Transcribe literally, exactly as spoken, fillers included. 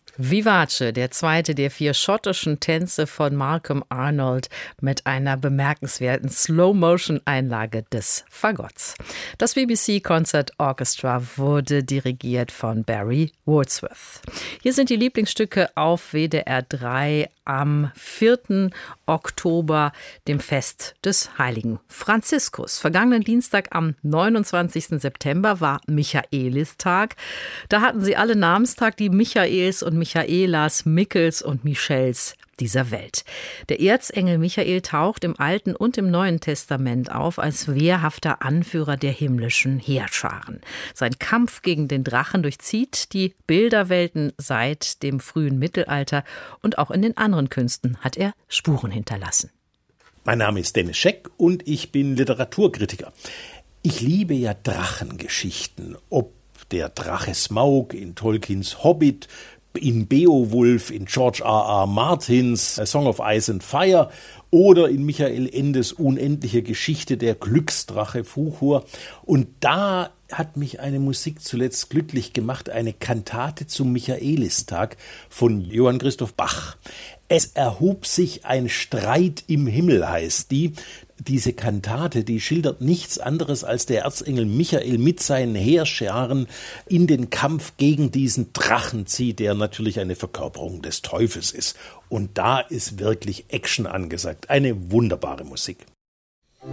Vivace, der zweite der vier schottischen Tänze von Malcolm Arnold mit einer bemerkenswerten Slow-Motion-Einlage des Fagotts. Das B B C Concert Orchestra wurde dirigiert von Barry Wordsworth. Hier sind die Lieblingsstücke auf W D R drei am vierten Oktober, dem Fest des heiligen Franziskus. Vergangenen Dienstag am neunundzwanzigsten September war Michaelistag. Da hatten sie alle Namenstag, die Michaels und Michaelas, Mickels und Michels dieser Welt. Der Erzengel Michael taucht im Alten und im Neuen Testament auf als wehrhafter Anführer der himmlischen Heerscharen. Sein Kampf gegen den Drachen durchzieht die Bilderwelten seit dem frühen Mittelalter und auch in den anderen Künsten hat er Spuren hinterlassen. Mein Name ist Dennis Scheck und ich bin Literaturkritiker. Ich liebe ja Drachengeschichten, ob der Drache Smaug in Tolkiens Hobbit, in Beowulf, in George R R. Martins A Song of Ice and Fire oder in Michael Endes unendliche Geschichte der Glücksdrache Fuchur. Und da hat mich eine Musik zuletzt glücklich gemacht, eine Kantate zum Michaelistag von Johann Christoph Bach. Es erhob sich ein Streit im Himmel, heißt die. Diese Kantate, die schildert nichts anderes, als der Erzengel Michael mit seinen Heerscharen in den Kampf gegen diesen Drachen zieht, der natürlich eine Verkörperung des Teufels ist. Und da ist wirklich Action angesagt. Eine wunderbare Musik.